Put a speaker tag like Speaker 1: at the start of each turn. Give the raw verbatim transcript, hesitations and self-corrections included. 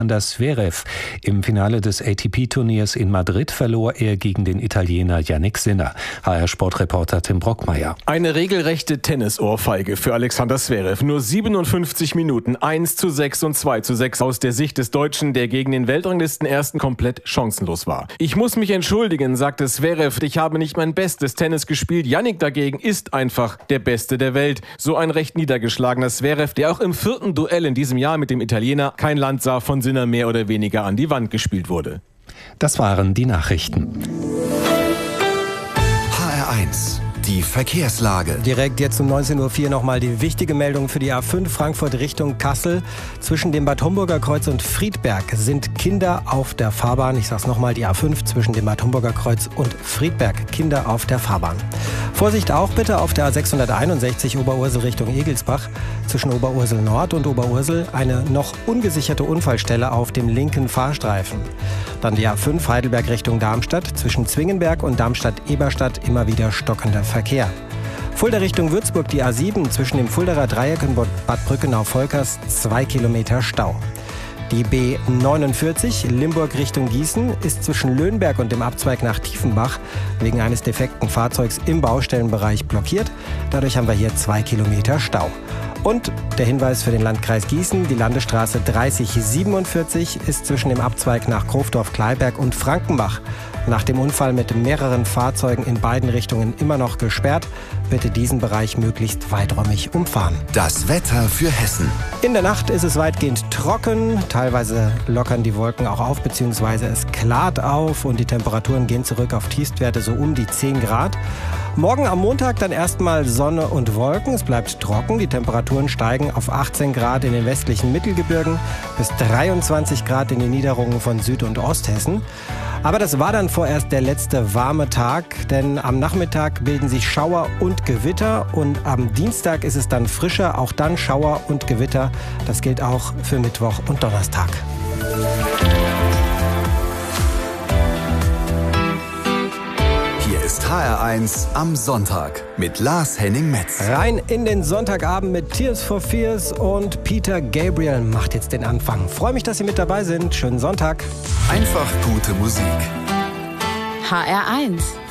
Speaker 1: Alexander Zverev. Im Finale des A T P-Turniers in Madrid verlor er gegen den Italiener Jannik Sinner. H R-Sportreporter Tim Brockmeier.
Speaker 2: Eine regelrechte Tennisohrfeige für Alexander Zverev. Nur siebenundfünfzig Minuten, eins zu sechs und zwei zu sechs aus der Sicht des Deutschen, der gegen den Weltranglistenersten komplett chancenlos war. Ich muss mich entschuldigen, sagte Zverev. Ich habe nicht mein bestes Tennis gespielt. Jannik dagegen ist einfach der Beste der Welt. So ein recht niedergeschlagener Zverev, der auch im vierten Duell in diesem Jahr mit dem Italiener kein Land sah, von Sinner mehr oder weniger an die Wand gespielt wurde.
Speaker 1: Das waren die Nachrichten.
Speaker 3: H R eins, die Verkehrslage.
Speaker 4: Direkt jetzt um neunzehn Uhr vier nochmal die wichtige Meldung für die A fünf Frankfurt Richtung Kassel. Zwischen dem Bad Homburger Kreuz und Friedberg sind Kinder auf der Fahrbahn. Ich sag's nochmal, die A fünf zwischen dem Bad Homburger Kreuz und Friedberg. Kinder auf der Fahrbahn. Vorsicht auch bitte auf der A sechshunderteinundsechzig Oberursel Richtung Egelsbach. Zwischen Oberursel Nord und Oberursel eine noch ungesicherte Unfallstelle auf dem linken Fahrstreifen. Dann die A fünf Heidelberg Richtung Darmstadt. Zwischen Zwingenberg und Darmstadt-Eberstadt immer wieder stockender Verkehr. Fulda Richtung Würzburg die A sieben zwischen dem Fuldaer Dreieck und Bad Brückenau-Volkers zwei Kilometer Stau. Die B neunundvierzig Limburg Richtung Gießen ist zwischen Löhnberg und dem Abzweig nach Tiefenbach wegen eines defekten Fahrzeugs im Baustellenbereich blockiert. Dadurch haben wir hier zwei Kilometer Stau. Und der Hinweis für den Landkreis Gießen, die Landesstraße dreißig siebenundvierzig ist zwischen dem Abzweig nach Krofdorf-Kleiberg und Frankenbach nach dem Unfall mit mehreren Fahrzeugen in beiden Richtungen immer noch gesperrt. Bitte diesen Bereich möglichst weiträumig umfahren.
Speaker 3: Das Wetter für Hessen.
Speaker 4: In der Nacht ist es weitgehend trocken. Teilweise lockern die Wolken auch auf, beziehungsweise es klart auf und die Temperaturen gehen zurück auf Tiefstwerte so um die zehn Grad. Morgen am Montag dann erstmal Sonne und Wolken. Es bleibt trocken. Die Temperaturen steigen auf achtzehn Grad in den westlichen Mittelgebirgen bis dreiundzwanzig Grad in den Niederungen von Süd- und Osthessen. Aber das war dann vorerst der letzte warme Tag, denn am Nachmittag bilden sich Schauer und Gewitter und am Dienstag ist es dann frischer, auch dann Schauer und Gewitter. Das gilt auch für Mittwoch und Donnerstag.
Speaker 3: Hier ist H R eins am Sonntag mit Lars Henning-Metz.
Speaker 4: Rein in den Sonntagabend mit Tears for Fears und Peter Gabriel macht jetzt den Anfang. Freue mich, dass Sie mit dabei sind. Schönen Sonntag.
Speaker 3: Einfach gute Musik.
Speaker 5: H R eins